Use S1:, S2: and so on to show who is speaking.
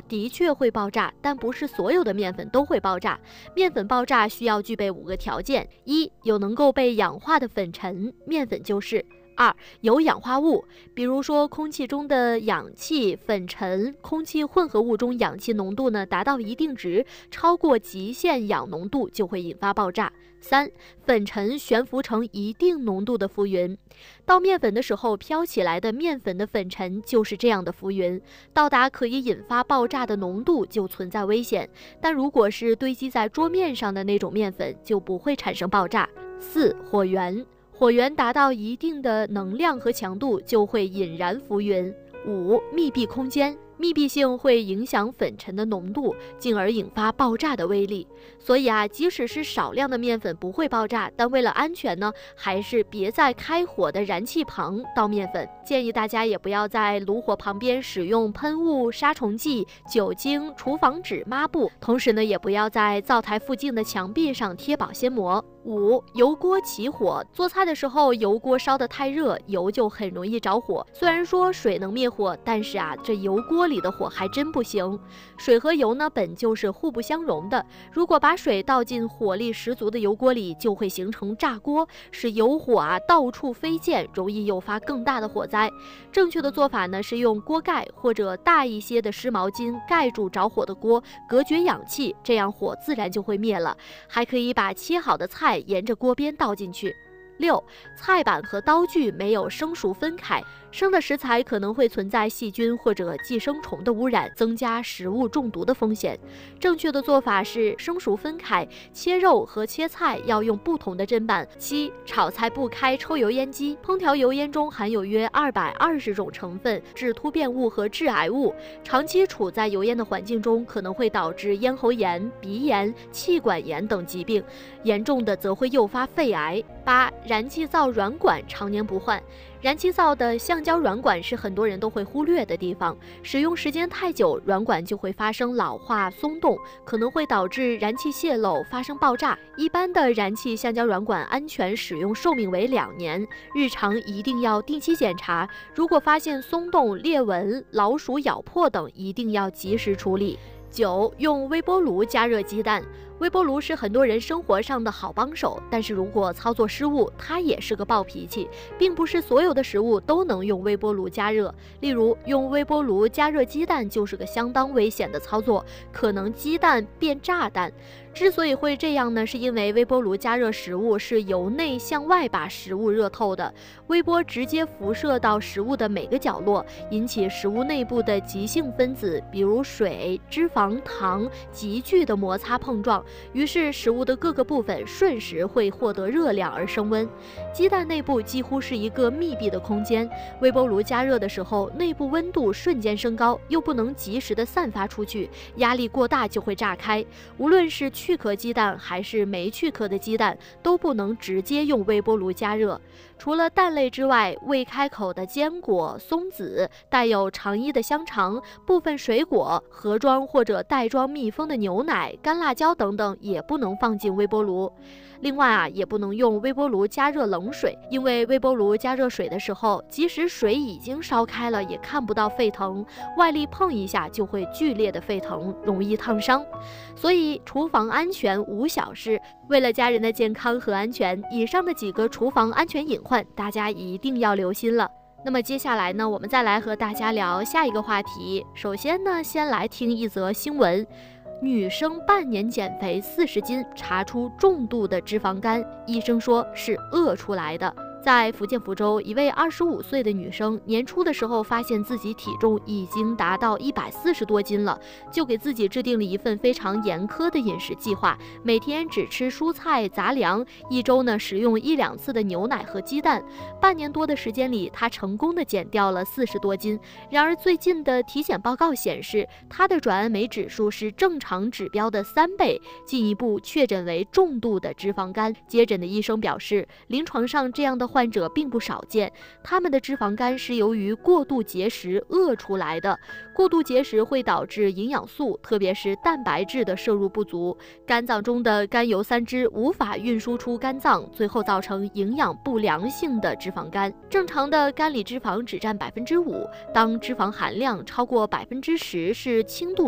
S1: 的确会爆炸，但不是所有的面粉都会爆炸。面粉爆炸需要具备5个条件：一、有能够被氧化的粉尘，面粉就是；2、有氧化物，比如说空气中的氧气、粉尘，空气混合物中氧气浓度呢达到一定值，超过极限氧浓度就会引发爆炸。3、粉尘悬浮成一定浓度的浮云，倒面粉的时候飘起来的面粉的粉尘就是这样的浮云，到达可以引发爆炸的浓度就存在危险，但如果是堆积在桌面上的那种面粉就不会产生爆炸。4、火源，火源达到一定的能量和强度就会引燃浮云。5、密闭空间，密闭性会影响粉尘的浓度，进而引发爆炸的威力。所以即使是少量的面粉不会爆炸，但为了安全呢，还是别在开火的燃气旁倒面粉。建议大家也不要在炉火旁边使用喷雾、杀虫剂、酒精、厨房纸、抹布，同时呢，也不要在灶台附近的墙壁上贴保鲜膜。5、油锅起火，做菜的时候油锅烧得太热，油就很容易着火。虽然说水能灭火，但是这油锅里的火还真不行。水和油呢本就是互不相容的，如果把水倒进火力十足的油锅里，就会形成炸锅，使油火到处飞溅，容易诱发更大的火灾。正确的做法呢是用锅盖或者大一些的湿毛巾盖住着火的锅，隔绝氧气，这样火自然就会灭了。还可以把切好的菜沿着锅边倒进去。6、菜板和刀具没有生熟分开，生的食材可能会存在细菌或者寄生虫的污染，增加食物中毒的风险。正确的做法是生熟分开，切肉和切菜要用不同的砧板。7、炒菜不开抽油烟机，烹调油烟中含有约220种成分，致突变物和致癌物，长期处在油烟的环境中，可能会导致咽喉炎、鼻炎、气管炎等疾病，严重的则会诱发肺癌。8、燃气灶软管常年不换，燃气灶的橡胶软管是很多人都会忽略的地方，使用时间太久，软管就会发生老化松动，可能会导致燃气泄漏发生爆炸。一般的燃气橡胶软管安全使用寿命为2年，日常一定要定期检查，如果发现松动、裂纹、老鼠咬破等，一定要及时处理。9、用微波炉加热鸡蛋。微波炉是很多人生活上的好帮手，但是如果操作失误，它也是个暴脾气，并不是所有的食物都能用微波炉加热。例如，用微波炉加热鸡蛋就是个相当危险的操作，可能鸡蛋变炸弹。之所以会这样呢，是因为微波炉加热食物是由内向外把食物热透的，微波直接辐射到食物的每个角落，引起食物内部的极性分子，比如水、脂肪、糖急剧的摩擦碰撞，于是食物的各个部分瞬时会获得热量而升温。鸡蛋内部几乎是一个密闭的空间，微波炉加热的时候，内部温度瞬间升高，又不能及时的散发出去，压力过大就会炸开。无论是去壳鸡蛋还是没去壳的鸡蛋，都不能直接用微波炉加热。除了蛋类之外，未开口的坚果、松子、带有肠衣的香肠、部分水果、盒装或者袋装密封的牛奶、干辣椒等等也不能放进微波炉。另外也不能用微波炉加热冷水，因为微波炉加热水的时候，即使水已经烧开了，也看不到沸腾，外力碰一下就会剧烈的沸腾，容易烫伤。所以厨房安全无小事，为了家人的健康和安全，以上的几个厨房安全隐患，大家一定要留心了。那么接下来呢，我们再来和大家聊下一个话题。首先呢，先来听一则新闻。女生半年减肥40斤，查出重度的脂肪肝，医生说是饿出来的。在福建福州，一位25岁的女生年初的时候发现自己体重已经达到140多斤了，就给自己制定了一份非常严苛的饮食计划，每天只吃蔬菜杂粮，一周呢食用1-2次的牛奶和鸡蛋。半年多的时间里，她成功的减掉了40多斤。然而最近的体检报告显示，她的转氨酶指数是正常指标的3倍，进一步确诊为重度的脂肪肝。接诊的医生表示，临床上这样的患者并不少见，他们的脂肪肝是由于过度节食饿出来的。过度节食会导致营养素，特别是蛋白质的摄入不足，肝脏中的甘油三酯无法运输出肝脏，最后造成营养不良性的脂肪肝。正常的肝里脂肪只占5%，当脂肪含量超过10%是轻度